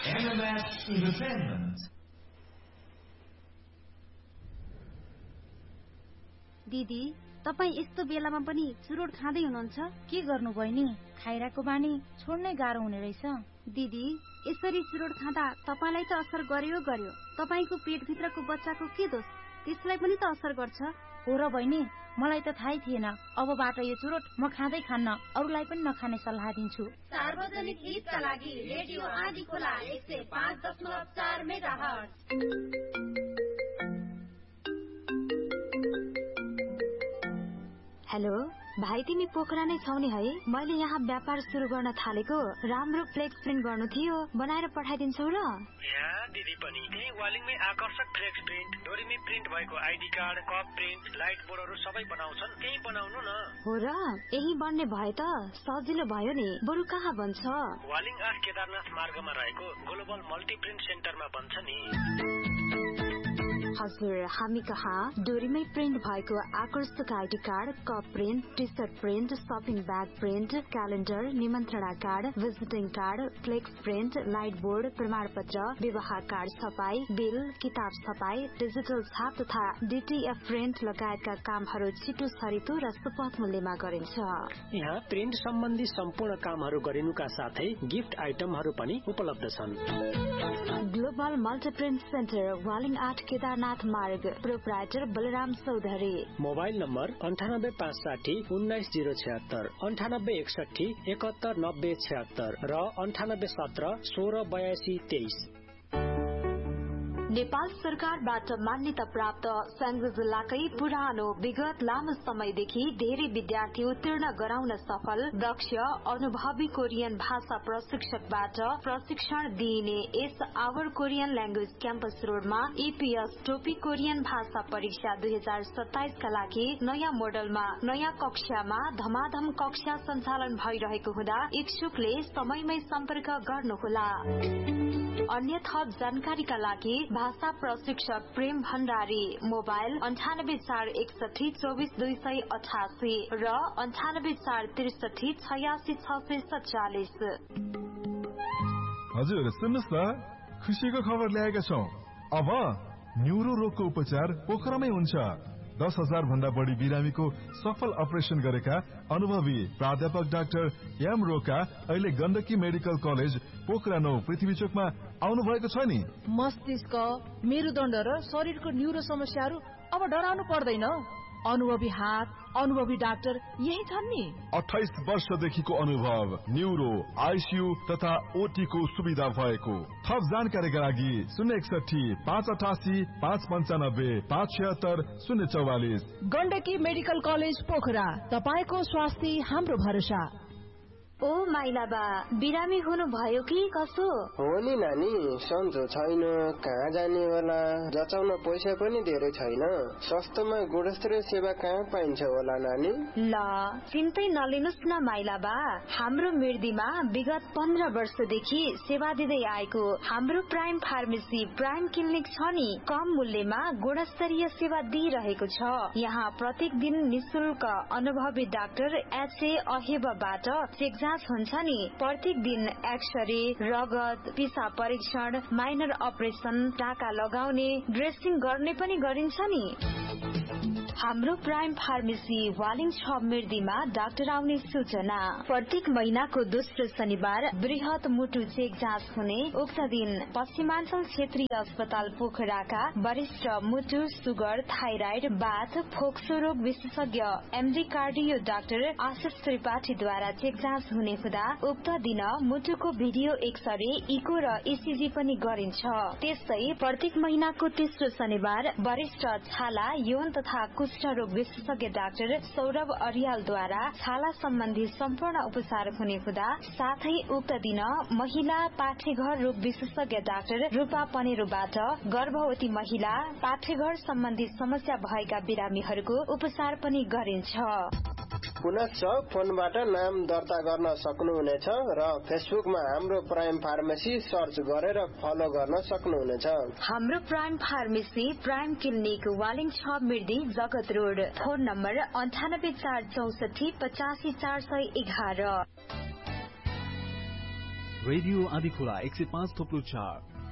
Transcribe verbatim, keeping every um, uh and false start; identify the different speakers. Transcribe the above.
Speaker 1: M M S Entertainment.
Speaker 2: दिदी तपाई यस्तो बेलामा पनि चुरोट खाँदै हुनुहुन्छ? के गर्नु बहिनी? खाइराको बानी छोड्नै गाह्रो हुने रहेछ। दिदी यसरी चुरोट खाँदा तपाईलाई त असर गर्यो गर्यो, तपाईको पेट भित्रको बच्चाको के दोष? त्यसलाई पनि त असर गर्छ। हो र बहिनी, मलाई त थाहै थिएन। अबबाट यो चुरोट म खाँदै खान्न, अरूलाई पनि नखाने सल्लाह दिन्छु।
Speaker 3: सार्वजनिक हितका लागि रेडियो आदि खोला एक सय पाँच दशमलव चार मेगाहर्ज।
Speaker 4: हेलो भाइ, तिमी पोखरा नै छौ नि है? मैले यहाँ व्यापार सुरु गर्न थालेको, राम्रो फ्लेक्स प्रिन्ट गर्नु थियो, बनाएर पठाइदिन्छौ र?
Speaker 5: यहाँ दिदी पनि त्यही वालिङमै आकर्षक फ्लेक्स प्रिन्ट, डोरीमै प्रिन्ट भएको ID card, cup print, light बोर्डहरू सबै बनाउँछन्। त्यही बनाउनु न।
Speaker 4: हो र? यही बन्ने भए त सजिलो भयो नि। बरु कहाँ बन्छ?
Speaker 5: वालिङ आठ केदारनाथ मार्गमा रहेको ग्लोबल मल्टी प्रिन्ट सेन्टरमा बन्छ नि।
Speaker 4: हजुर, हामी कहाँ डोरीमै प्रिन्ट भएको आकर्षक ID card, cup print, T short print, shopping bag print, calendar, निमन्त्रणा card, visiting card, flex print, light board, प्रमाण पत्र, विवाह कार्ड छपाई, बिल, किताब छपाई, डिजिटल छाप तथा डीटीएफ प्रिन्ट लगायतका कामहरू छिटो छरितो र सुपथ मूल्यमा गरिन्छ।
Speaker 5: यहाँ प्रिन्ट सम्बन्धी सम्पूर्ण कामहरू गरिनुका साथै गिफ्ट आइटमहरू पनि उपलब्ध छन्।
Speaker 4: Global multi print centre, Waling आठ केदारनाथ मार्ग, proprietor Balram Chaudhary.
Speaker 5: Mobile number अन्ठानब्बे पाँच साठी उन्नाइस जिरो छत्तर, अन्ठानब्बे एकसठी एकहत्तर नब्बे छत्तर र अन्ठानब्बे सत्र सोह्र बयासी तेइस।
Speaker 4: नेपाल सरकारबाट मान्यता प्राप्त स्याङ्जा जिल्लाकै पुरानो विगत लामो समयदेखि धेरै विद्यार्थी उत्तीर्ण गराउन सफल दक्ष अनुभवी कोरियन भाषा प्रशिक्षकबाट प्रशिक्षण दिइने यस आवर कोरियन ल्याङ्ग्वेज क्याम्पस रोडमा ईपीएस टोपी कोरियन भाषा परीक्षा दुई हजार सत्ताइस का लागि नयाँ मोडलमा नयाँ कक्षामा धमाधम कक्षा सञ्चालन भइरहेको हुँदा इच्छुकले समयमै सम्पर्क गर्नुहोला। अन्य थप जानकारीका लागि भाषा प्रशिक्षक प्रेम भण्डारी, मोबाइल अन्ठानब्बे चार एकसठी चौबिस दुई सय अठासी र अन्ठानब्बे चार त्रिसठी छयासी छ सय सत्तालिस।
Speaker 6: हजुर सुन्नुहोस् न, खुसीको खबर ल्याएका छौं। अब न्युरो रोगको उपचार पोखरामै हुन्छ। दस हजार भन्दा बढी बिरामीको सफल अपरेशन गरेका अनुभवी प्राध्यापक डाक्टर एम रोका अहिले गण्डकी मेडिकल कलेज पोखरा नौ पृथ्वी चोकमा आउनु भएको छ नि।
Speaker 7: मस्तिष्क, मेरुदण्ड र शरीरको न्युरो समस्याहरू अब डराउनु पर्दैन। अनुभवी हात, अनुभवी डाक्टर यही छन् नि।
Speaker 6: अठाइस वर्षदेखिको अनुभव, न्युरो, आइसियू तथा ओटी को सुविधा भएको। थप जानकारीका लागि शून्य एकसठी पाँच अठासी पाँच पन्चानब्बे पाँच छिहत्तर शून्य चौवालिस।
Speaker 7: गण्डकी मेडिकल कलेज पोखरा, तपाईको स्वास्थ्य हाम्रो भरोसा।
Speaker 4: ओ माइलाबा, बिरामी हुनु भयो कि कसो?
Speaker 8: हो नि नानी, सन्चो छैन, कहाँ जाने होला, जचाउन पैसा पनि धेरै छैन। सस्तोमा गुणस्तरीय सेवा कहाँ पाइन्छ होला नानी?
Speaker 4: ल चिन्तै नलिनुस् न माइलाबा, हाम्रो मिर्दीमा विगत पन्ध्र वर्षदेखि सेवा दिँदै आएको हाम्रो प्राइम फार्मेसी प्राइम क्लिनिक छ नि। कम मूल्यमा गुणस्तरीय सेवा दिइरहेको छ। यहाँ प्रत्येक दिन निशुल्क अनुभवी डाक्टर एचए अहेबाबाट चेक हुन्छ नि। प्रत्येक दिन एक्सरे, रगत, पिसाब परीक्षण, माइनर अपरेशन, टाका लगाउने, ड्रेसिङ गर्ने पनि गरिन्छ नि। हाम्रो प्राइम फार्मेसी वालिङ छ मिर्दीमा डाक्टर आउने सूचना। प्रत्येक महिनाको दोस्रो शनिबार बृहत मुटु चेक जाँच हुने। उक्त दिन पश्चिमाञ्चल क्षेत्रीय अस्पताल पोखराका वरिष्ठ मुटु, सुगर, थाइराइड, बाथ, फोक्सो रोग विशेषज्ञ एमडी कार्डियो डाक्टर आशिष त्रिपाठीद्वारा चेक जाँच हुने हुँदा उक्त दिन मुटुको भिडियो एक्सरे, इको र इसिजी पनि गरिन्छ। त्यस्तै प्रत्येक महिनाको तेस्रो शनिबार वरिष्ठ छाला, यौन तथा कुष्ठ रोग विशेषज्ञ डाक्टर सौरभ अरियालद्वारा छाला सम्बन्धी सम्पूर्ण उपचार हुने हुँदा साथै उक्त दिन महिला पाठेघर रोग विशेषज्ञ डाक्टर रूपा पनेरोबाट गर्भवती महिला, पाठेघर सम्बन्धी समस्या भएका बिरामीहरूको उपचार पनि गरिन्छ।
Speaker 8: पुनश्च फोनबाट नाम दर्ता गर्न सक्नुहुनेछ र फेसबुकमा हाम्रो प्राइम फार्मेसी सर्च गरेर फलो गर्न सक्नुहुनेछ।
Speaker 4: हाम्रो prime pharmacy prime clinic Waling छ मिर्दी जगत रोड। फोन नम्बर अन्ठानब्बे चार चौसठी पचासी चार सय एघार।
Speaker 9: रेडियो आँधी खोला एक सय पाँच थोप्लो चार